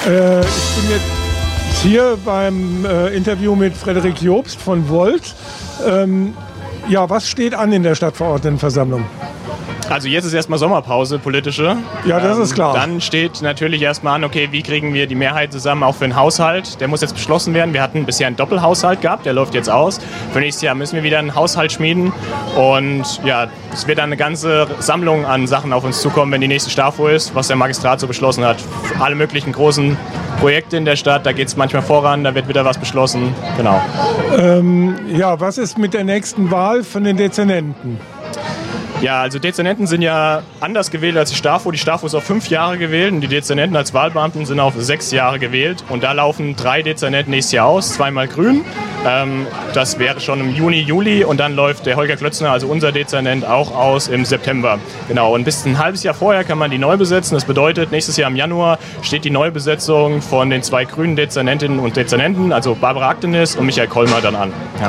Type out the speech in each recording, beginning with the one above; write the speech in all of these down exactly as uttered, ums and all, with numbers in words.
Äh, ich bin jetzt hier beim äh, Interview mit Frederik Jobst von Volt. Ähm, ja, was steht an in der Stadtverordnetenversammlung? Also jetzt ist erstmal Sommerpause, politische. Ja, das ist klar. Ähm, dann steht natürlich erstmal an, okay, wie kriegen wir die Mehrheit zusammen auch für den Haushalt? Der muss jetzt beschlossen werden. Wir hatten bisher einen Doppelhaushalt gehabt, der läuft jetzt aus. Für nächstes Jahr müssen wir wieder einen Haushalt schmieden. Und ja, es wird dann eine ganze Sammlung an Sachen auf uns zukommen, wenn die nächste STAFO ist, was der Magistrat so beschlossen hat. Alle möglichen großen Projekte in der Stadt, da geht es manchmal voran, da wird wieder was beschlossen. Genau. Ähm, ja, was ist mit der nächsten Wahl von den Dezernenten? Ja, also Dezernenten sind ja anders gewählt als die STAFO. Die STAFO ist auf fünf Jahre gewählt und die Dezernenten als Wahlbeamten sind auf sechs Jahre gewählt. Und da laufen drei Dezernenten nächstes Jahr aus, zweimal grün. Ähm, das wäre schon im Juni, Juli und dann läuft der Holger Klötzner, also unser Dezernent, auch aus im September. Genau, und bis ein halbes Jahr vorher kann man die neu besetzen. Das bedeutet, nächstes Jahr im Januar steht die Neubesetzung von den zwei grünen Dezernentinnen und Dezernenten, also Barbara Aktenis und Michael Kollmar, dann an. Ja.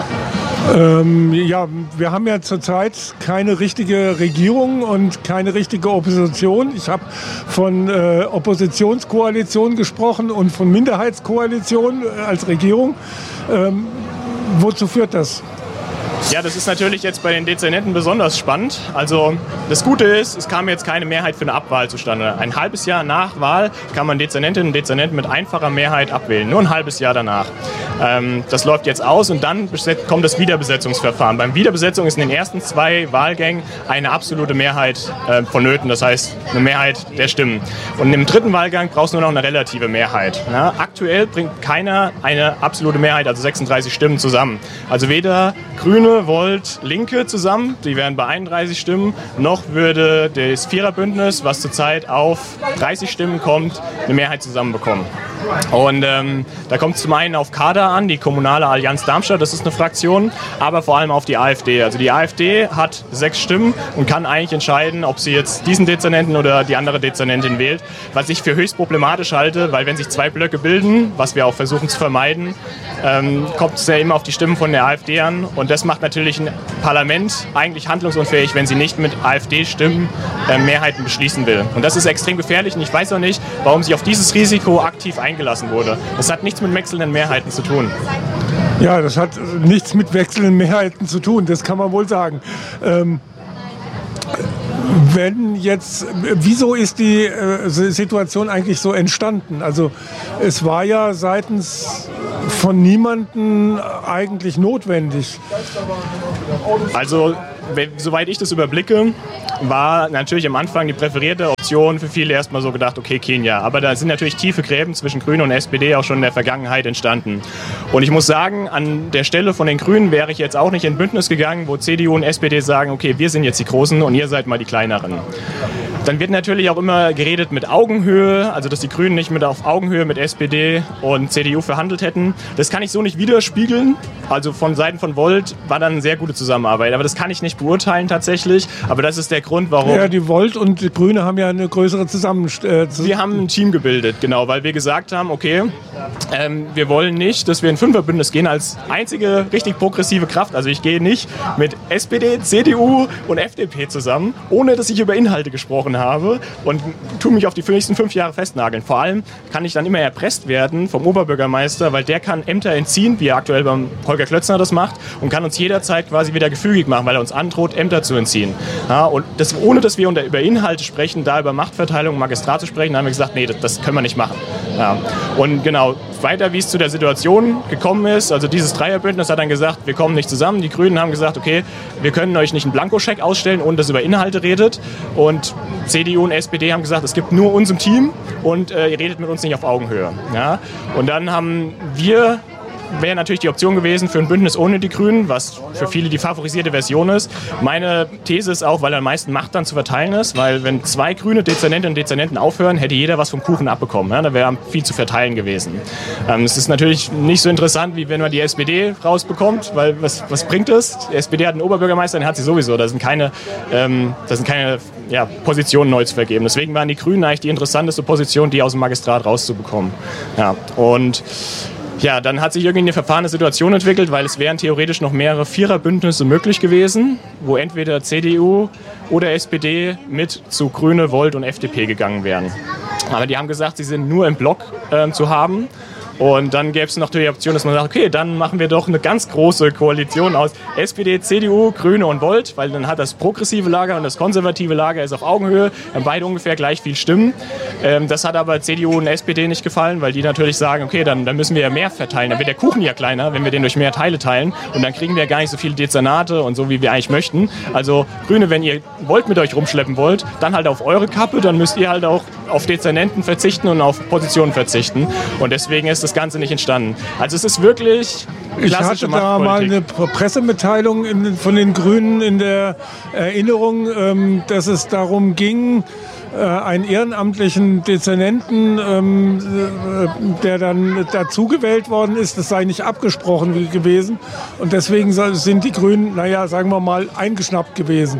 Ähm, ja, wir haben ja zurzeit keine richtige Regierung und keine richtige Opposition. Ich habe von äh, Oppositionskoalition gesprochen und von Minderheitskoalition als Regierung. Ähm, wozu führt das? Ja, das ist natürlich jetzt bei den Dezernenten besonders spannend. Also das Gute ist, es kam jetzt keine Mehrheit für eine Abwahl zustande. Ein halbes Jahr nach Wahl kann man Dezernentinnen und Dezernenten mit einfacher Mehrheit abwählen. Nur ein halbes Jahr danach. Ähm, das läuft jetzt aus und dann kommt das Wiederbesetzungsverfahren. Beim Wiederbesetzung ist in den ersten zwei Wahlgängen eine absolute Mehrheit äh, vonnöten. Das heißt, eine Mehrheit der Stimmen. Und im dritten Wahlgang brauchst du nur noch eine relative Mehrheit. Ja, aktuell bringt keiner eine absolute Mehrheit, also sechsunddreißig Stimmen zusammen. Also weder Grüne, Volt, Linke zusammen, die wären bei einunddreißig Stimmen, noch würde das Viererbündnis, was zurzeit auf dreißig Stimmen kommt, eine Mehrheit zusammenbekommen. Und ähm, da kommt es zum einen auf Kader an, die Kommunale Allianz Darmstadt, das ist eine Fraktion, aber vor allem auf die AfD. Also die AfD hat sechs Stimmen und kann eigentlich entscheiden, ob sie jetzt diesen Dezernenten oder die andere Dezernentin wählt, was ich für höchst problematisch halte, weil wenn sich zwei Blöcke bilden, was wir auch versuchen zu vermeiden, ähm, kommt es ja immer auf die Stimmen von der AfD an und das macht natürlich ein Parlament eigentlich handlungsunfähig, wenn sie nicht mit AfD-Stimmen äh, Mehrheiten beschließen will. Und das ist extrem gefährlich und ich weiß auch nicht, warum sich auf dieses Risiko aktiv eingelassen wurde. Das hat nichts mit wechselnden Mehrheiten zu tun. Ja, das hat nichts mit wechselnden Mehrheiten zu tun, das kann man wohl sagen. Ähm Wenn jetzt, wieso ist die äh, Situation eigentlich so entstanden? Also es war ja seitens von niemandem eigentlich notwendig. Also soweit ich das überblicke, war natürlich am Anfang die präferierte Option für viele erstmal so gedacht, okay, Kenia. Aber da sind natürlich tiefe Gräben zwischen Grünen und S P D auch schon in der Vergangenheit entstanden. Und ich muss sagen, an der Stelle von den Grünen wäre ich jetzt auch nicht in Bündnis gegangen, wo C D U und S P D sagen, okay, wir sind jetzt die Großen und ihr seid mal die Kleineren. Dann wird natürlich auch immer geredet mit Augenhöhe, also dass die Grünen nicht mit auf Augenhöhe mit S P D und C D U verhandelt hätten. Das kann ich so nicht widerspiegeln. Also von Seiten von Volt war dann eine sehr gute Zusammenarbeit, aber das kann ich nicht beurteilen tatsächlich. Aber das ist der Grund, warum... Ja, die Volt und die Grüne haben ja eine größere Zusammenstellung. Äh, wir haben ein Team gebildet, genau, weil wir gesagt haben, okay, ähm, wir wollen nicht, dass wir in Fünferbündnis gehen als einzige richtig progressive Kraft. Also ich gehe nicht mit S P D, C D U und F D P zusammen, ohne dass ich über Inhalte gesprochen habe und tue mich auf die nächsten fünf Jahre festnageln. Vor allem kann ich dann immer erpresst werden vom Oberbürgermeister, weil der kann Ämter entziehen, wie er aktuell beim Holger Klötzner das macht und kann uns jederzeit quasi wieder gefügig machen, weil er uns androht, Ämter zu entziehen. Ja, und das, ohne dass wir unter, über Inhalte sprechen, da über Machtverteilung im Magistrat zu sprechen, haben wir gesagt, nee, das, das können wir nicht machen. Ja. Und genau, weiter wie es zu der Situation gekommen ist, also dieses Dreierbündnis hat dann gesagt, wir kommen nicht zusammen. Die Grünen haben gesagt, okay, wir können euch nicht einen Blankoscheck ausstellen, ohne dass ihr über Inhalte redet. Und C D U und S P D haben gesagt, es gibt nur uns im Team und äh, ihr redet mit uns nicht auf Augenhöhe. Ja? Und dann haben wir... wäre natürlich die Option gewesen für ein Bündnis ohne die Grünen, was für viele die favorisierte Version ist. Meine These ist auch, weil am meisten Macht dann zu verteilen ist, weil wenn zwei grüne Dezernentinnen und Dezernenten aufhören, hätte jeder was vom Kuchen abbekommen. Ja? Da wäre viel zu verteilen gewesen. Ähm, es ist natürlich nicht so interessant, wie wenn man die S P D rausbekommt, weil was, was bringt es? Die S P D hat einen Oberbürgermeister, den hat sie sowieso. Da sind keine, ähm, da sind keine ja, Positionen neu zu vergeben. Deswegen waren die Grünen eigentlich die interessanteste Position, die aus dem Magistrat rauszubekommen. Ja, und Ja, dann hat sich irgendwie eine verfahrene Situation entwickelt, weil es wären theoretisch noch mehrere Viererbündnisse möglich gewesen, wo entweder C D U oder S P D mit zu Grüne, Volt und F D P gegangen wären. Aber die haben gesagt, sie sind nur im Block äh, zu haben. Und dann gäbe es noch die Option, dass man sagt, okay, dann machen wir doch eine ganz große Koalition aus S P D, C D U, Grüne und Volt, weil dann hat das progressive Lager und das konservative Lager ist auf Augenhöhe, haben beide ungefähr gleich viel Stimmen. Ähm, das hat aber C D U und S P D nicht gefallen, weil die natürlich sagen, okay, dann, dann müssen wir ja mehr verteilen, dann wird der Kuchen ja kleiner, wenn wir den durch mehr Teile teilen und dann kriegen wir ja gar nicht so viele Dezernate und so, wie wir eigentlich möchten. Also Grüne, wenn ihr Volt mit euch rumschleppen wollt, dann halt auf eure Kappe, dann müsst ihr halt auch auf Dezernenten verzichten und auf Positionen verzichten. Und deswegen ist das Ganze nicht entstanden. Also es ist wirklich klassische Ich hatte da mal eine Pressemitteilung in, von den Grünen in der Erinnerung, ähm, dass es darum ging, äh, einen ehrenamtlichen Dezernenten, ähm, äh, der dann dazu gewählt worden ist, das sei nicht abgesprochen gewesen. Und deswegen sind die Grünen, naja, sagen wir mal, eingeschnappt gewesen.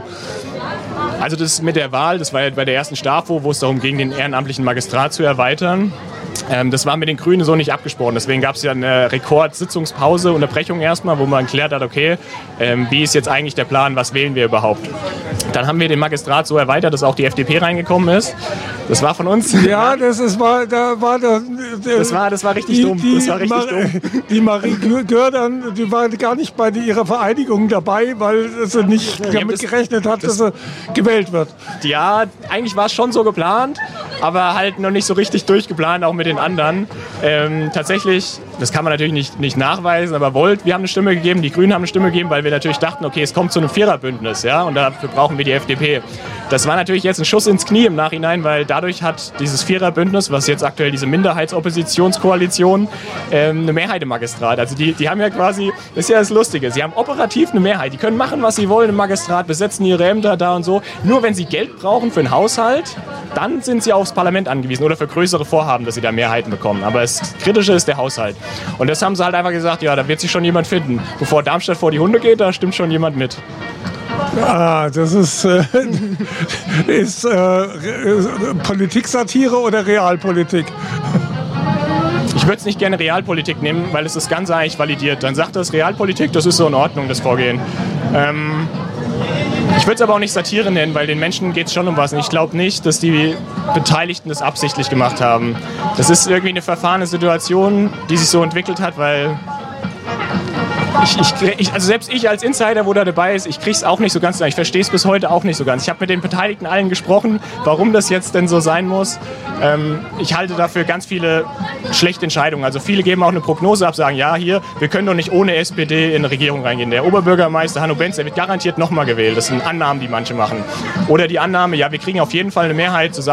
Also das mit der Wahl, das war ja bei der ersten STAFO, wo es darum ging, den ehrenamtlichen Magistrat zu erweitern. Ähm, das war mit den Grünen so nicht abgesprochen. Deswegen gab es ja eine Rekordsitzungspause, Unterbrechung erstmal, wo man geklärt hat, okay, ähm, wie ist jetzt eigentlich der Plan, was wählen wir überhaupt? Dann haben wir den Magistrat so erweitert, dass auch die F D P reingekommen ist. Das war von uns. Ja, das ist, war, da war der, der, das war, das war richtig die, dumm. Die, das war richtig Mar dumm. Die Marie Gördern, die war gar nicht bei ihrer Vereidigung dabei, weil sie nicht ja, damit das, gerechnet hat, das, dass sie gewählt wird. Ja, eigentlich war es schon so geplant, aber halt noch nicht so richtig durchgeplant, auch mit den anderen. Ähm, tatsächlich, das kann man natürlich nicht, nicht nachweisen, aber Volt, wir haben eine Stimme gegeben, die Grünen haben eine Stimme gegeben, weil wir natürlich dachten, okay, es kommt zu einem Viererbündnis, ja, und dafür brauchen wir die F D P. Das war natürlich jetzt ein Schuss ins Knie im Nachhinein, weil dadurch hat dieses Viererbündnis, was jetzt aktuell diese Minderheitsoppositionskoalition, ähm, eine Mehrheit im Magistrat. Also die, die haben ja quasi, das ist ja das Lustige, sie haben operativ eine Mehrheit. Die können machen, was sie wollen im Magistrat, besetzen ihre Ämter da und so. Nur wenn sie Geld brauchen für einen Haushalt, dann sind sie aufs Parlament angewiesen oder für größere Vorhaben, dass sie da Mehrheiten bekommen. Aber das Kritische ist der Haushalt. Und das haben sie halt einfach gesagt, ja, da wird sich schon jemand finden. Bevor Darmstadt vor die Hunde geht, da stimmt schon jemand mit. Ah, das ist, äh, ist äh, Politik-Satire oder Realpolitik? Ich würde es nicht gerne Realpolitik nehmen, weil es das Ganze eigentlich validiert. Dann sagt das Realpolitik, das ist so in Ordnung, das Vorgehen. Ähm, ich würde es aber auch nicht Satire nennen, weil den Menschen geht es schon um was. Und ich glaube nicht, dass die Beteiligten das absichtlich gemacht haben. Das ist irgendwie eine verfahrene Situation, die sich so entwickelt hat, weil... Ich, ich, ich, also selbst ich als Insider, wo da dabei ist, ich kriege es auch nicht so ganz. Ich verstehe es bis heute auch nicht so ganz. Ich habe mit den Beteiligten allen gesprochen, warum das jetzt denn so sein muss. Ähm, ich halte dafür ganz viele schlechte Entscheidungen. Also viele geben auch eine Prognose ab, sagen, ja, hier, wir können doch nicht ohne S P D in eine Regierung reingehen. Der Oberbürgermeister Hanno Benz, der wird garantiert nochmal gewählt. Das sind Annahmen, die manche machen. Oder die Annahme, ja, wir kriegen auf jeden Fall eine Mehrheit zusammen.